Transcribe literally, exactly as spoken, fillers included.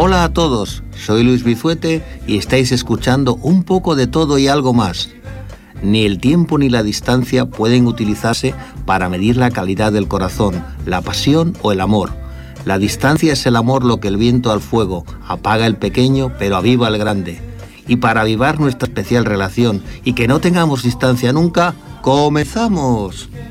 Hola a todos, soy Luis Bizuete y estáis escuchando Un poco de todo y algo más. Ni el tiempo ni la distancia pueden utilizarse para medir la calidad del corazón, la pasión o el amor. La distancia es el amor lo que el viento al fuego, apaga el pequeño pero aviva el grande. Y para avivar nuestra especial relación y que no tengamos distancia nunca, ¡comenzamos!